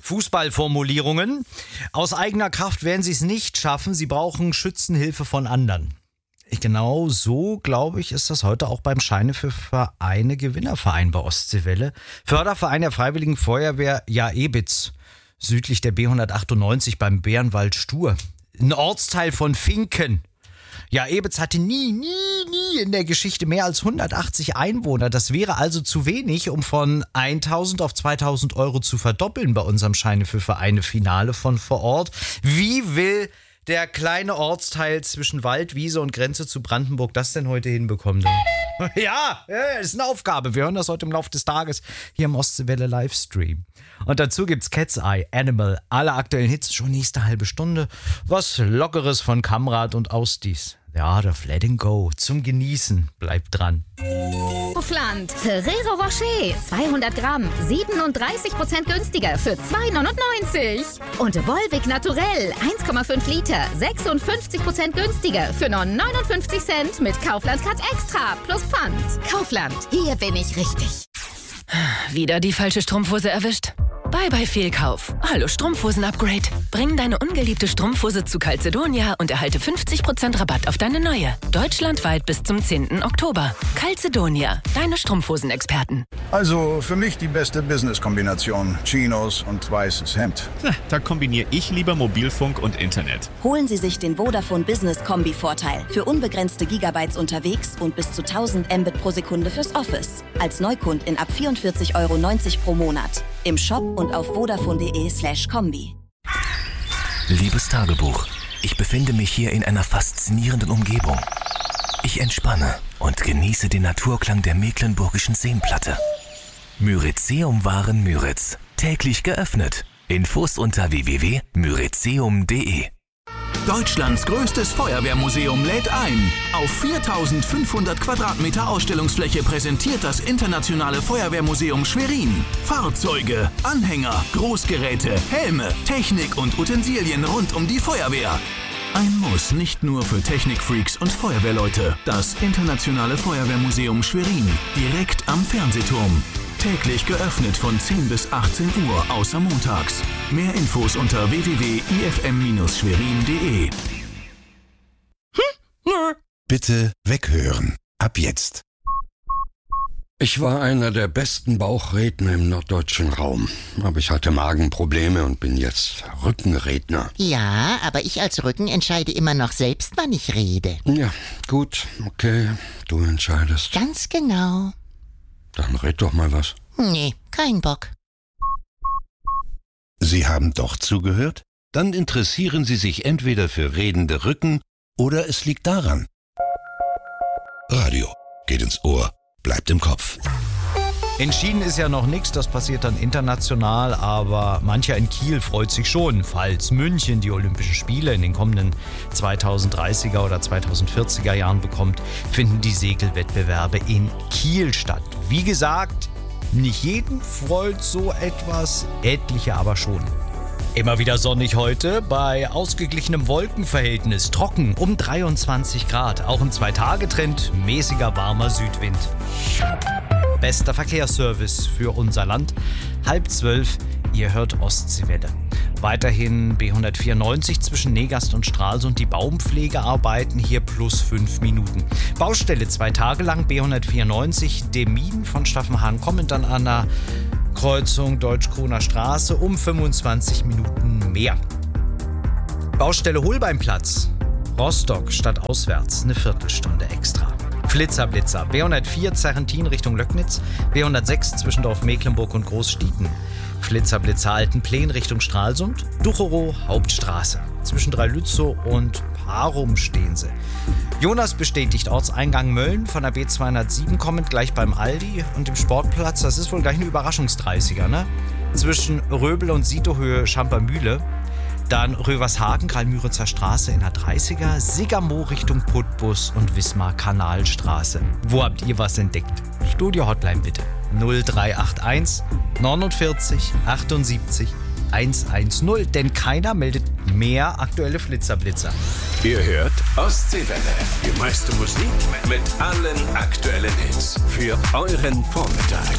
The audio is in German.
Fußballformulierungen. Aus eigener Kraft werden sie es nicht schaffen. Sie brauchen Schützenhilfe von anderen. Genau so, glaube ich, ist das heute auch beim Scheine für Vereine Gewinnerverein bei Ostseewelle. Förderverein der Freiwilligen Feuerwehr Jaebitz, südlich der B198 beim Bärenwald Stur. Ein Ortsteil von Finken. Jaebitz hatte nie in der Geschichte mehr als 180 Einwohner. Das wäre also zu wenig, um von 1.000 auf 2.000 Euro zu verdoppeln bei unserem Scheine für Vereine Finale von vor Ort. Wie will der kleine Ortsteil zwischen Wald, Wiese und Grenze zu Brandenburg das denn heute hinbekommen? Ja, ist eine Aufgabe. Wir hören das heute im Laufe des Tages hier im Ostseewelle Livestream. Und dazu gibt's Cat's Eye, Animal, alle aktuellen Hits, schon nächste halbe Stunde. Was Lockeres von Kamrat und Ausdies. Ja, das Let It Go zum Genießen. Bleibt dran. Kaufland. Ferrero Rocher. 200 Gramm. 37% günstiger für 2,99. Und Volvic Naturell. 1,5 Liter. 56% günstiger für nur 59 Cent mit Kaufland Cut Extra plus Pfand. Kaufland. Hier bin ich richtig. Wieder die falsche Strumpfhose erwischt? Bye Fehlkauf. Hallo Strumpfhosen-Upgrade. Bring deine ungeliebte Strumpfhose zu Calzedonia und erhalte 50% Rabatt auf deine neue. Deutschlandweit bis zum 10. Oktober. Calzedonia, deine Strumpfhosen-Experten. Also für mich die beste Business-Kombination. Chinos und weißes Hemd. Da kombiniere ich lieber Mobilfunk und Internet. Holen Sie sich den Vodafone Business Kombi-Vorteil. Für unbegrenzte Gigabytes unterwegs und bis zu 1000 Mbit pro Sekunde fürs Office. Als Neukundin ab 44,90 € pro Monat. Im Shop und auf vodafone.de/kombi. Liebes Tagebuch, ich befinde mich hier in einer faszinierenden Umgebung. Ich entspanne und genieße den Naturklang der mecklenburgischen Seenplatte. Myrizeum-Waren Müritz. Täglich geöffnet. Infos unter www.myrizeum.de. Deutschlands größtes Feuerwehrmuseum lädt ein. Auf 4.500 Quadratmeter Ausstellungsfläche präsentiert das Internationale Feuerwehrmuseum Schwerin Fahrzeuge, Anhänger, Großgeräte, Helme, Technik und Utensilien rund um die Feuerwehr. Ein Muss nicht nur für Technikfreaks und Feuerwehrleute. Das Internationale Feuerwehrmuseum Schwerin, direkt am Fernsehturm. Täglich geöffnet von 10 bis 18 Uhr, außer montags. Mehr Infos unter www.ifm-schwerin.de. Bitte weghören. Ab jetzt. Ich war einer der besten Bauchredner im norddeutschen Raum. Aber ich hatte Magenprobleme und bin jetzt Rückenredner. Ja, aber ich als Rücken entscheide immer noch selbst, wann ich rede. Ja, gut, okay, du entscheidest. Ganz genau. Dann red doch mal was. Nee, kein Bock. Sie haben doch zugehört? Dann interessieren Sie sich entweder für redende Rücken oder es liegt daran. Radio geht ins Ohr, bleibt im Kopf. Entschieden ist ja noch nichts, das passiert dann international, aber mancher in Kiel freut sich schon, falls München die Olympischen Spiele in den kommenden 2030er oder 2040er Jahren bekommt, finden die Segelwettbewerbe in Kiel statt. Wie gesagt, nicht jeden freut so etwas, etliche aber schon. Immer wieder sonnig heute, bei ausgeglichenem Wolkenverhältnis, trocken um 23 Grad, auch im 2-Tage-Trend, mäßiger warmer Südwind. Bester Verkehrsservice für unser Land. 11:30, ihr hört Ostseewelle. Weiterhin B194 zwischen Negast und Stralsund. Die Baumpflegearbeiten hier plus 5 Minuten. Baustelle 2 Tage lang, B194 Demmin von Staffenhahn kommend dann an der Kreuzung Deutsch-Kroner Straße um 25 Minuten mehr. Baustelle Holbeinplatz, Rostock statt auswärts, eine Viertelstunde extra. Flitzer-Blitzer, B104 Zerrentin Richtung Löcknitz, B106 Zwischendorf Mecklenburg und Großstieten. Flitzer-Blitzer Altenplen Richtung Stralsund, Ducherow Hauptstraße. Zwischen Dreilützow und Parum stehen sie. Jonas bestätigt Ortseingang Mölln von der B207 kommend gleich beim Aldi und dem Sportplatz. Das ist wohl gleich eine Überraschungs-30er, ne? Zwischen Röbel und Sitohöhe Schampermühle. Dann Rövershagen, Karl-Müritzer Straße in der 30er, Sigermo Richtung Putbus und Wismar-Kanalstraße. Wo habt ihr was entdeckt? Studio-Hotline bitte. 0381 49 78 110, denn keiner meldet mehr aktuelle Flitzer-Blitzer. Ihr hört Ostseewelle, die meiste Musik mit allen aktuellen Hits für euren Vormittag.